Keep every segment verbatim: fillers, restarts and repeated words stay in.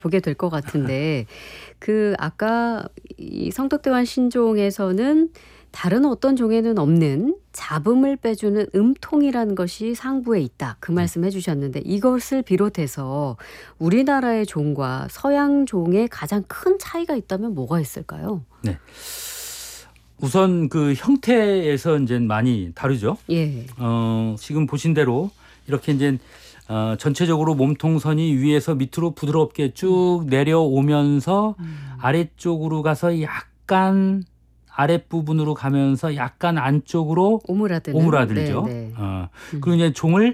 보게 될 것 같은데 그 아까 이 성덕대왕 신종에서는 다른 어떤 종에는 없는 잡음을 빼주는 음통이라는 것이 상부에 있다. 그 말씀 해주셨는데 이것을 비롯해서 우리나라의 종과 서양 종의 가장 큰 차이가 있다면 뭐가 있을까요? 네. 우선 그 형태에서 이제 많이 다르죠. 예. 어, 지금 보신 대로 이렇게 이제 어, 전체적으로 몸통선이 위에서 밑으로 부드럽게 쭉 내려오면서 음. 아래쪽으로 가서 약간 아랫부분으로 가면서 약간 안쪽으로 오므라드는? 오므라들죠. 네, 네. 어, 음. 그리고 이제 종을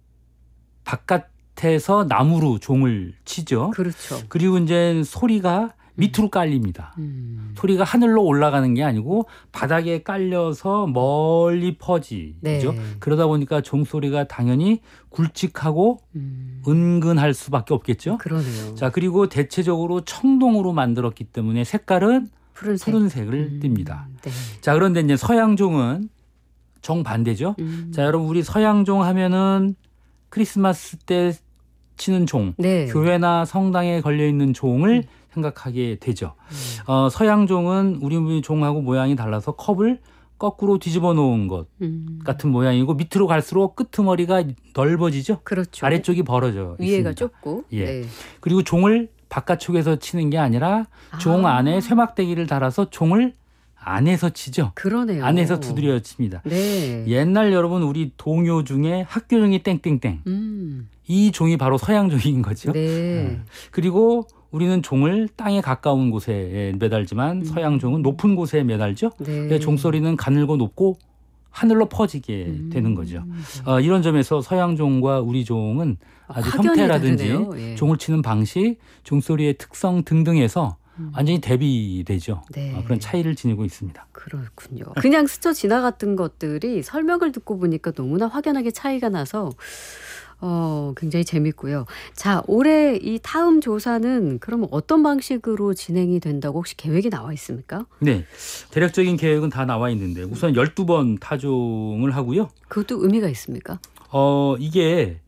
바깥에서 나무로 종을 치죠. 그렇죠. 그리고 이제 소리가 밑으로 깔립니다. 음. 소리가 하늘로 올라가는 게 아니고 바닥에 깔려서 멀리 퍼지죠. 네. 그러다 보니까 종소리가 당연히 굵직하고 음. 은근할 수밖에 없겠죠. 그러네요. 자, 그리고 대체적으로 청동으로 만들었기 때문에 색깔은 푸른색. 푸른색을 음. 띱니다. 네. 자, 그런데 이제 서양종은 정반대죠. 음. 자, 여러분 우리 서양종 하면은 크리스마스 때 치는 종, 네. 교회나 성당에 걸려 있는 종을 음. 생각하게 되죠. 음. 어, 서양종은 우리 종하고 모양이 달라서 컵을 거꾸로 뒤집어 놓은 것 음. 같은 모양이고 밑으로 갈수록 끄트머리가 넓어지죠. 그렇죠. 아래쪽이 벌어져 위에가 있습니다. 좁고. 예. 네. 그리고 종을 바깥쪽에서 치는 게 아니라 종 아. 안에 쇠막대기를 달아서 종을 안에서 치죠. 그러네요. 안에서 두드려 칩니다. 네. 옛날 여러분 우리 동요 중에 학교종이 땡땡땡. 음. 이 종이 바로 서양종인 거죠. 네. 네. 그리고 우리는 종을 땅에 가까운 곳에 매달지만 음. 서양종은 높은 곳에 매달죠. 네. 종소리는 가늘고 높고 하늘로 퍼지게 음. 되는 거죠. 네. 어, 이런 점에서 서양종과 우리 종은 아주 확연히 형태라든지 다르네요. 예. 종을 치는 방식, 종소리의 특성 등등에서 음. 완전히 대비되죠. 네. 어, 그런 차이를 지니고 있습니다. 그렇군요. 그냥 스쳐 지나갔던 것들이 설명을 듣고 보니까 너무나 확연하게 차이가 나서 어, 굉장히 재밌고요. 자, 올해 이 타음 조사는 그럼 어떤 방식으로 진행이 된다고 혹시 계획이 나와 있습니까? 네, 대략적인 계획은 다 나와 있는데 우선 열두 번 타종을 하고요. 그것도 의미가 있습니까? 어, 이게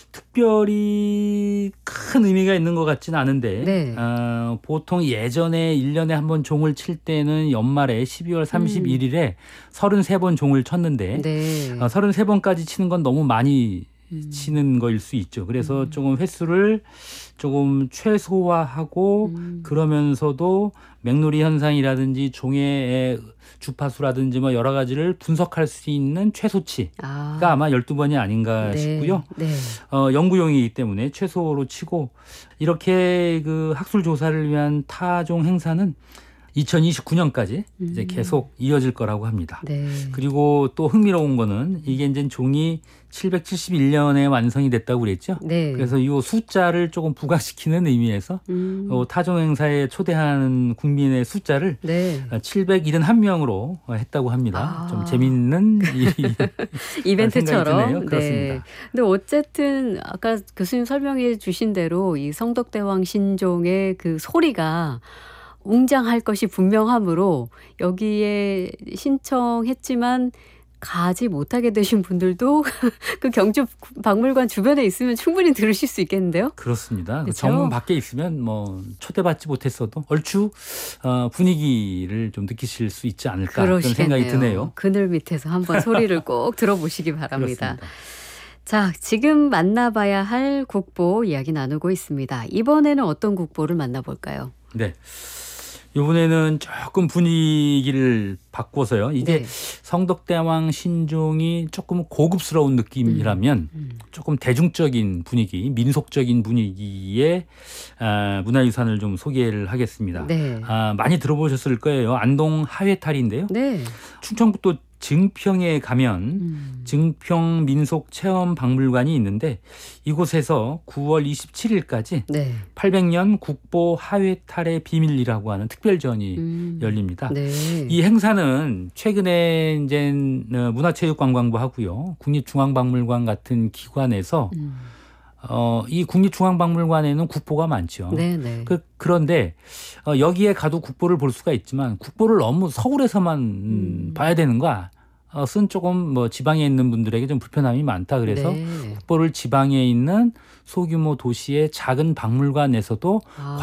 특별히 큰 의미가 있는 것 같지는 않은데 네. 어, 보통 예전에 일 년에 한 번 종을 칠 때는 연말에 십이월 삼십일 일에 서른세 번 종을 쳤는데 네. 어, 서른세 번까지 치는 건 너무 많이 음. 치는 거일 수 있죠. 그래서 음. 조금 횟수를 조금 최소화하고 음. 그러면서도 맥놀이 현상이라든지 종의 주파수라든지 뭐 여러 가지를 분석할 수 있는 최소치가 아. 아마 열두 번이 아닌가 네. 싶고요. 네. 어, 연구용이기 때문에 최소로 치고 이렇게 그 학술 조사를 위한 타종 행사는 이천이십구 년까지 음. 이제 계속 이어질 거라고 합니다. 네. 그리고 또 흥미로운 거는 이게 이제 종이 칠백칠십일 년에 완성이 됐다고 그랬죠. 네. 그래서 이 숫자를 조금 부각시키는 의미에서 음. 어, 타종 행사에 초대하는 국민의 숫자를 네. 칠백칠십일 명으로 했다고 합니다. 아. 좀 재밌는 이벤트처럼. 네. 그렇습니다. 근데 어쨌든 아까 교수님 설명해 주신 대로 이 성덕대왕 신종의 그 소리가 웅장할 것이 분명하므로 여기에 신청했지만 가지 못하게 되신 분들도 그 경주 박물관 주변에 있으면 충분히 들으실 수 있겠는데요? 그렇습니다. 그렇죠? 정문 밖에 있으면 뭐 초대받지 못했어도 얼추 어, 분위기를 좀 느끼실 수 있지 않을까 그런 생각이 드네요. 그늘 밑에서 한번 소리를 꼭 들어보시기 바랍니다. 그렇습니다. 자, 지금 만나봐야 할 국보 이야기 나누고 있습니다. 이번에는 어떤 국보를 만나볼까요? 네. 이번에는 조금 분위기를 바꿔서요. 이제 네. 성덕대왕 신종이 조금 고급스러운 느낌이라면 음, 음. 조금 대중적인 분위기, 민속적인 분위기의 아, 문화유산을 좀 소개를 하겠습니다. 네. 아, 많이 들어보셨을 거예요. 안동 하회탈인데요. 네. 충청북도 증평에 가면 음. 증평 민속체험박물관이 있는데 이곳에서 구월 이십칠일까지 네. 팔백 년 국보 하회탈의 비밀이라고 하는 특별전이 음. 열립니다. 네. 이 행사는 최근에 이제 문화체육관광부 하고요, 국립중앙박물관 같은 기관에서 음. 어, 이 국립중앙박물관에는 국보가 많죠. 네, 네. 그, 그런데 어, 여기에 가도 국보를 볼 수가 있지만 국보를 너무 서울에서만 음, 봐야 되는 것은 조금 뭐 지방에 있는 분들에게 좀 불편함이 많다. 그래서 네. 국보를 지방에 있는 소규모 도시의 작은 박물관에서도 아.